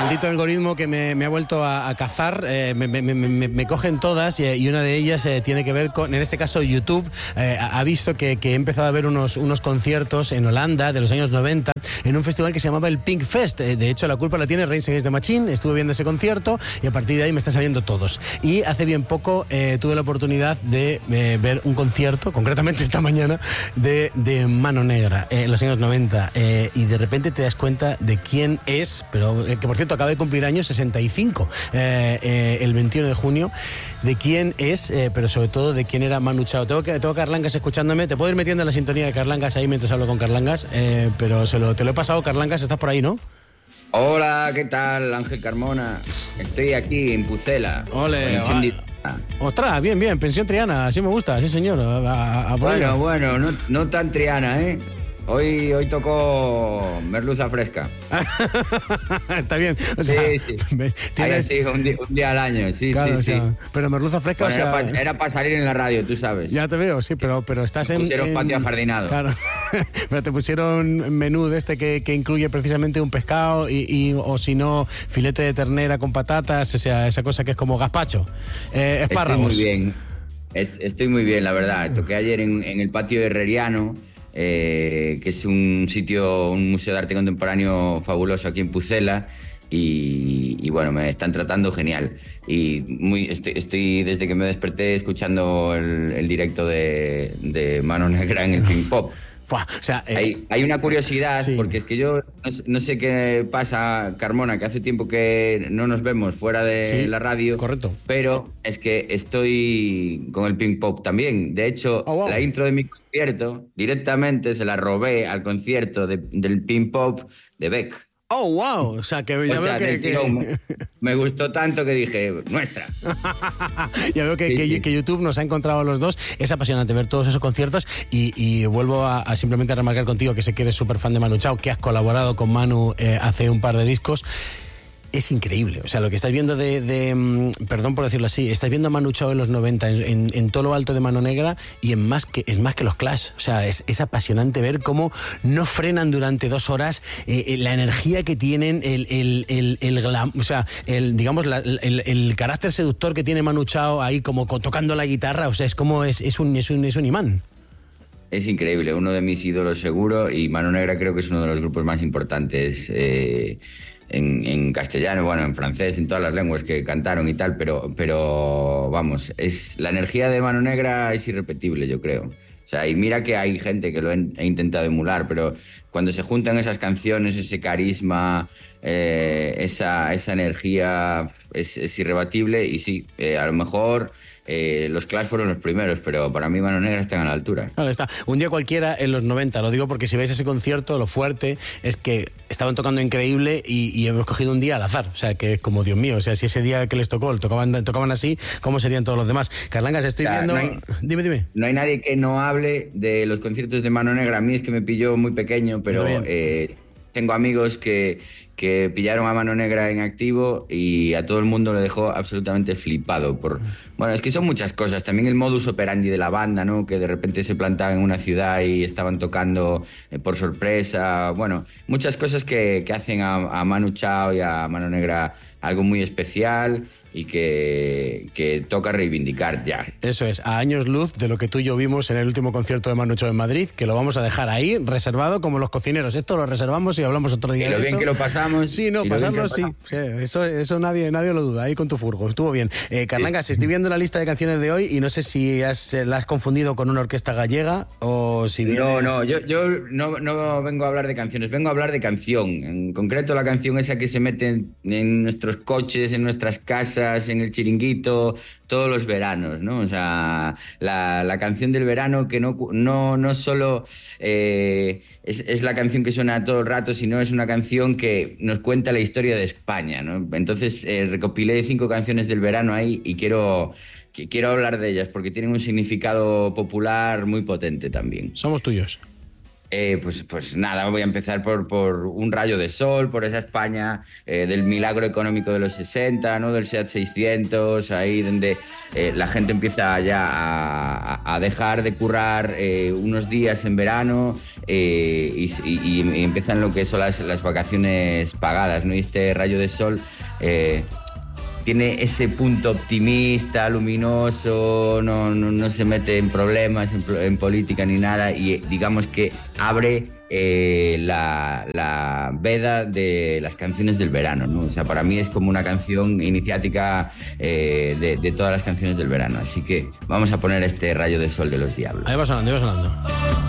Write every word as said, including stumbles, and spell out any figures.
maldito algoritmo que me, me ha vuelto a, a cazar, eh, me, me, me, me cogen todas y, y una de ellas eh, tiene que ver con, en este caso, YouTube. Eh, ha visto que, que he empezado a ver unos, unos conciertos en Holanda de los años noventa en un festival que se llamaba el Pink Fest. Eh, de hecho, la culpa la tiene Rage Against the Machine. Estuve viendo ese concierto y a partir de ahí me están saliendo todos. Y hace bien poco eh, tuve la oportunidad de eh, ver un concierto, concretamente esta mañana, de, de Mano Negra eh, en los años noventa. Eh, y de repente te das cuenta de quién es, pero eh, que por cierto acaba de cumplir años, sesenta y cinco, eh, eh, el veintiuno de junio, de quién es, eh, pero sobre todo de quién era Manu Chao. Tengo, que, tengo Carlangas escuchándome. Te puedo ir metiendo en la sintonía de Carlangas ahí mientras hablo con Carlangas, eh, pero se lo, te lo he pasado. Carlangas, estás por ahí, ¿no? Hola, ¿qué tal, Ángel Carmona? Estoy aquí en Pucela. Ole, ostras, bien, bien, pensión triana, así me gusta, sí señor. A, a, a bueno, bueno, no, no tan triana, ¿eh? Hoy, hoy tocó merluza fresca. Está bien. O sea, sí, sí. ¿ves? ¿Tienes... sí un, día, un día al año, sí, claro, sí, o sea, sí. Pero merluza fresca, bueno, o sea... Era para era pa salir en la radio, tú sabes. Ya te veo, sí, pero, pero estás en... Pusieron en... patio ajardinado. Claro, pero te pusieron menú de este que, que incluye precisamente un pescado y, y o si no, filete de ternera con patatas, o sea, esa cosa que es como gazpacho. Eh, espárragos. Estoy muy bien, estoy muy bien, la verdad. Toqué ayer en, en el patio Herreriano, Eh, que es un sitio, un museo de arte contemporáneo fabuloso aquí en Pucela y, y bueno, me están tratando genial y muy, estoy, estoy desde que me desperté escuchando el, el directo de, de Mano Negra en el Pink Pop. Buah, o sea, eh, hay, hay una curiosidad, sí. Porque es que yo no, no sé qué pasa, Carmona, que hace tiempo que no nos vemos fuera de sí, la radio. Correcto. Pero es que estoy con el Pink Pop también. De hecho, oh, wow. La intro de mi concierto directamente se la robé al concierto de, del Pink Pop de Beck. Oh, wow, o sea, que ya o veo sea, que, que... Me, me gustó tanto que dije, nuestra. Ya veo que, sí, que, sí. que YouTube nos ha encontrado a los dos. Es apasionante ver todos esos conciertos y, y vuelvo a, a simplemente a remarcar contigo que sé que eres súper fan de Manu Chao, que has colaborado con Manu eh, hace un par de discos. Es increíble, o sea, lo que estáis viendo de, de perdón por decirlo así, estáis viendo a Manu Chao en los noventa, en, en, en todo lo alto de Mano Negra y en más que, es más que los Clash, o sea, es, es apasionante ver cómo no frenan durante dos horas, eh, la energía que tienen, el, el, el, el glam, o sea, el, digamos, la, el, el carácter seductor que tiene Manu Chao ahí como tocando la guitarra, o sea, es como, es, es, un, es, un, es un imán. Es increíble, uno de mis ídolos seguro y Mano Negra creo que es uno de los grupos más importantes eh, En, en castellano, bueno, en francés, en todas las lenguas que cantaron y tal, pero, pero vamos, es, la energía de Mano Negra es irrepetible, yo creo. O sea, y mira que hay gente que lo he, he intentado emular, pero cuando se juntan esas canciones, ese carisma, eh, esa, esa energía es, es irrebatible y sí, eh, a lo mejor... Eh, los Clash fueron los primeros, pero para mí Mano Negra están a la altura. Claro, está. Un día cualquiera en los noventa, lo digo porque si veis ese concierto, lo fuerte es que estaban tocando increíble y, y hemos cogido un día al azar. O sea, que es como, Dios mío, o sea, si ese día que les tocó, tocaban, tocaban así, ¿cómo serían todos los demás? Carlangas, estoy o sea, viendo... No hay, dime, dime. No hay nadie que no hable de los conciertos de Mano Negra. A mí es que me pilló muy pequeño, pero eh, tengo amigos que... que pillaron a Mano Negra en activo y a todo el mundo le dejó absolutamente flipado. Por, bueno, es que son muchas cosas. También el modus operandi de la banda, ¿no? Que de repente se plantaban en una ciudad y estaban tocando eh, por sorpresa. Bueno, muchas cosas que, que hacen a, a Manu Chao y a Mano Negra algo muy especial y que, que toca reivindicar ya. Eso es, a años luz de lo que tú y yo vimos en el último concierto de Manu Chao en Madrid, que lo vamos a dejar ahí, reservado como los cocineros. Esto lo reservamos y hablamos otro día y lo de bien esto. que lo pasamos. Sí, no, pasarlo sí. sí. Eso, eso nadie, nadie lo duda, ahí con tu furgo. Estuvo bien. Eh, Carlangas, sí. Estoy viendo la lista de canciones de hoy y no sé si has, la has confundido con una orquesta gallega o si vienes... No, no, yo, yo no, no vengo a hablar de canciones, vengo a hablar de canción. En concreto la canción esa que se mete en, en nuestros coches, en nuestras casas, en el chiringuito, todos los veranos, ¿no? O sea, la, la canción del verano que no, no, no solo eh, es, es la canción que suena todo el rato, sino es una canción que nos cuenta la historia de España, ¿no? Entonces eh, recopilé cinco canciones del verano ahí y quiero... Quiero hablar de ellas porque tienen un significado popular muy potente también. Somos tuyos. Eh, pues, pues nada, voy a empezar por, por Un rayo de sol, por esa España eh, del milagro económico de los sesenta, ¿no? Del SEAT seiscientos, ahí donde eh, la gente empieza ya a, a dejar de currar eh, unos días en verano eh, y, y, y empiezan lo que son las, las vacaciones pagadas, ¿no? Y este rayo de sol eh, tiene ese punto optimista, luminoso, no, no, no se mete en problemas, en, en política ni nada, y digamos que abre eh, la, la veda de las canciones del verano, ¿no? O sea, para mí es como una canción iniciática eh, de, de todas las canciones del verano. Así que vamos a poner este rayo de sol de Los Diablos. Ahí va sonando, ahí va sonando.